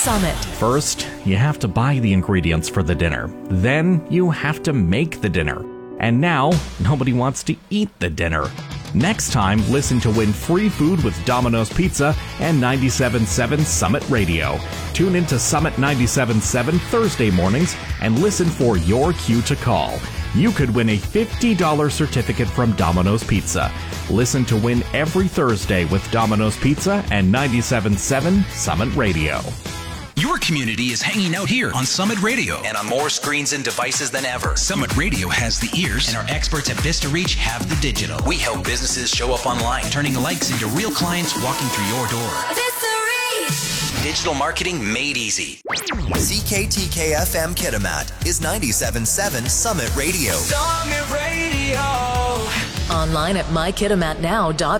Summit. First, you have to buy the ingredients for the dinner. Then, you have to make the dinner. And now, nobody wants to eat the dinner. Next time, listen to win free food with Domino's Pizza and 97.7 Summit Radio. Tune into Summit 97.7 Thursday mornings and listen for your cue to call. You could win a $50 certificate from Domino's Pizza. Listen to win every Thursday with Domino's Pizza and 97.7 Summit Radio. Your community is hanging out here on Summit Radio and on more screens and devices than ever. Summit Radio has the ears, and our experts at Vista Reach have the digital. We help businesses show up online, turning likes into real clients walking through your door. Vista Reach! Digital marketing made easy. CKTK-FM Kitimat is 97.7 Summit Radio. Summit Radio. Online at mykitimatnow.com.